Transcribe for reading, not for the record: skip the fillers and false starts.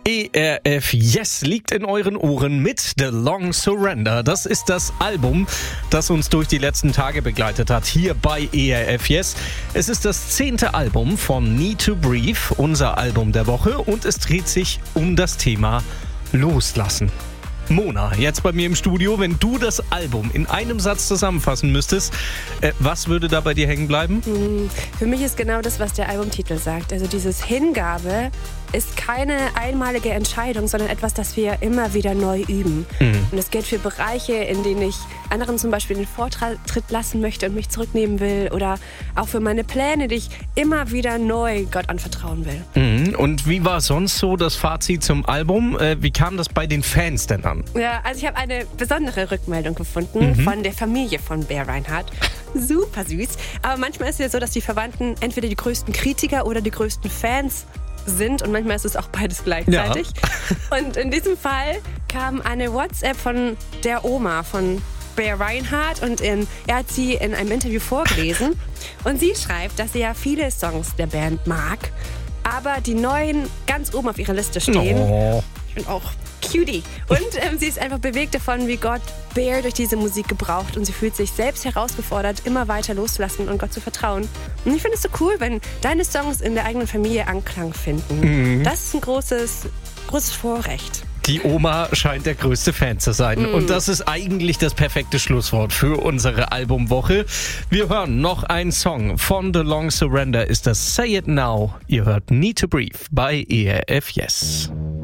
ERF Yes liegt in euren Ohren mit The Long Surrender. Das ist das Album, das uns durch die letzten Tage begleitet hat, hier bei ERF Yes. Es ist das 10. Album von Need to Breathe, unser Album der Woche, und es dreht sich um das Thema Loslassen. Mona, jetzt bei mir im Studio, wenn du das Album in einem Satz zusammenfassen müsstest, was würde da bei dir hängen bleiben? Für mich ist genau das, was der Albumtitel sagt. Also dieses Hingabe ist keine einmalige Entscheidung, sondern etwas, das wir immer wieder neu üben. Und das gilt für Bereiche, in denen ich anderen zum Beispiel den Vortritt lassen möchte und mich zurücknehmen will, oder auch für meine Pläne, die ich immer wieder neu Gott anvertrauen will. Und wie war sonst so das Fazit zum Album? Wie kam das bei den Fans denn an? Ja, also ich habe eine besondere Rückmeldung gefunden von der Familie von Bear Reinhardt. Super süß. Aber manchmal ist es ja so, dass die Verwandten entweder die größten Kritiker oder die größten Fans sind, und manchmal ist es auch beides gleichzeitig. Ja. Und in diesem Fall kam eine WhatsApp von der Oma von Bear Reinhardt, und er hat sie in einem Interview vorgelesen. Und sie schreibt, dass sie ja viele Songs der Band mag, aber die neuen ganz oben auf ihrer Liste stehen. Oh. Ich bin auch Cutie. Und sie ist einfach bewegt davon, wie Gott Bear durch diese Musik gebraucht, und sie fühlt sich selbst herausgefordert, immer weiter loszulassen und Gott zu vertrauen. Und ich finde es so cool, wenn deine Songs in der eigenen Familie Anklang finden. Das ist ein großes Vorrecht. Die Oma scheint der größte Fan zu sein. Und das ist eigentlich das perfekte Schlusswort für unsere Albumwoche. Wir hören noch einen Song von The Long Surrender, ist das Say It Now. Ihr hört Need to Breathe bei ERF Yes.